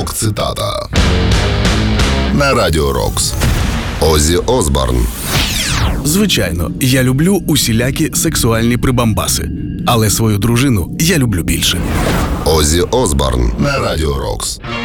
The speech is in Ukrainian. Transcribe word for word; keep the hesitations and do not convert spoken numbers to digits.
Рок-цитата на Радіо Рокс. Оззі Осборн. Звичайно, я люблю усілякі сексуальні прибамбаси, але свою дружину я люблю більше. Оззі Осборн на Радіо Рокс.